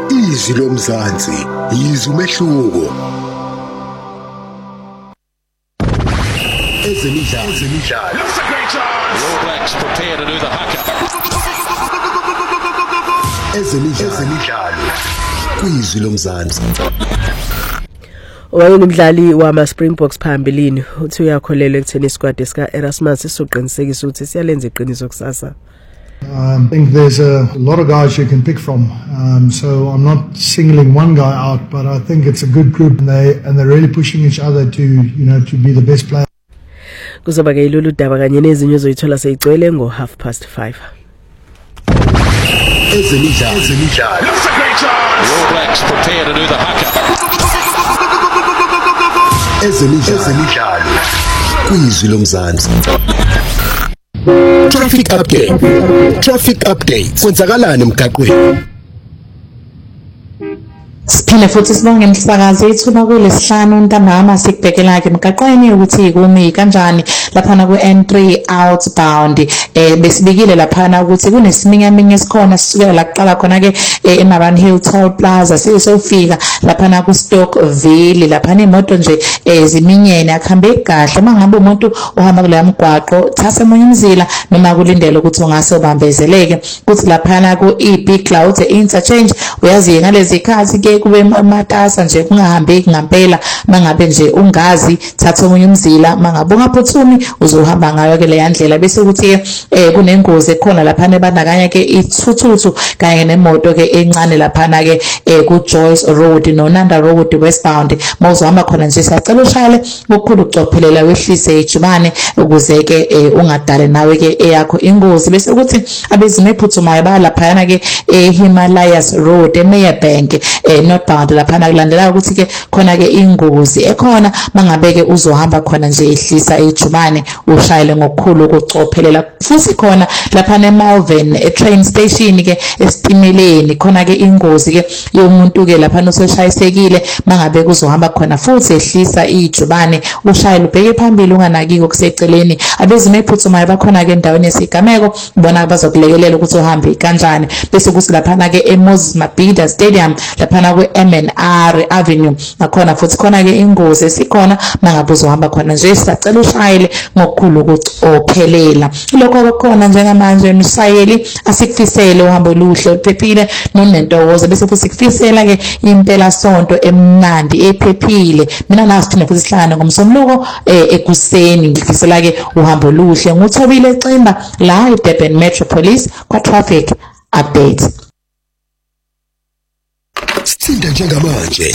Izwi lomzansi, izwi umehluko. Ezemidlalo. That's a great chance. All Blacks prepare to do the haka. Ezemidlalo. Kwizwi lomzansi. Wayengumdlali wama Springboks phambilini uthi uyakholelwa ekutheni isquad esika Erasmus sizoqinisekisa ukuthi siyalenza iqiniso kusasa. I think there's a lot of guys you can pick from, so I'm not singling one guy out, but I think it's a good group, and they're really pushing each other to be the best player. Kuzoba ke lolu daba kanye nezinye ozoyithola seyigcwele ngo 5:30. Ezemidlalo. That's a great chance. All Blacks prepare to do the haka. Ezemidlalo. Kwizwi lomzansi. Traffic update. Kwenzakalani emgaqweni? Siphinde futhi sibonge umsakazi ethuna kulesihlanu ntambama sikubhekela ke emgaqweni ukuthi kumi kanjani lapha ku N3 outbound besibikile lapha ukuthi kunesiminyaminya esikhona sisukela la kuqala khona ke eMaran Hill Toll Plaza sesofika lapha ku Stockville lapha imoto nje ziminyene akuhambe kahle mangabe umuntu uhamba kule mgwaqo thase emunye umzila noma kulindele ukuthi ungase ubambezeleke kuthi lapha ku EB Cloud interchange uyazi ngalezi ikhathi ke kube matasa nje kungahambeki ngempela mangabe nje ungazi thatha omunye umzila mangabe ungaphuthumi uzohamba ngayo ke le yandlela bese kuthi kunengozi ekhona lapha nebandakanya ke ithuthu kanye nemoto ke encane lapha ke ku Joyce Road no Nanda Road westbound mawuzohamba khona nje siyacela ushayele ngokukhulu ucophelela wehlise ejubane ukuze ke ungadale nawe ke eyakho ingozi bese kuthi abezimo ephuthumayo balapha ke Himalayas Road eMayor Bank northbound lapha kulandela ukuthi ke khona ke ingozi ekhona mangabe ke uzohamba khona nje ehlisa ejubane ushayele ngokukhulu ukucophelela futhi khona lapha neMalvern train station ke esitimeleni khona ke ingozi ke yomuntu ke lapha noseshayisekile mangabe kuzohamba khona futhi ehlisa ijubane ushayele ubheke phambili unganaki okuseceleni abezimo ephuthumayo bakhona ke endaweni yesigameko ubona bazokulekelela ukuthi uhambe kanjani bese kuthi lapha ke eMoses Mabhida Stadium lapha ku MNR Avenue nakhona futhi khona ke ingozi esikhona mangabe uzohamba khona nje sicela ushayele ngokukhulu ukucophelela lokho khona njengamanje umshayeli asikufisele uhambo oluhle oluphephile nonentokozo bese futhi sikufisela ke impela sonto emnandi ephephile mina nasithina futhi sihlangana ngomsombuluko ekuseni ngifisela ke uhambo oluhle nguThobile Ximba la eDurban Metropolis kwa traffic update. Sithinta njengamanje.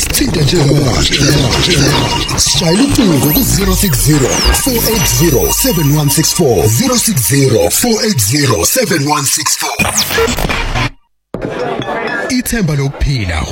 Shayela ucingo ku 060 480 7164 060 480 7164. Ithemba lokuphila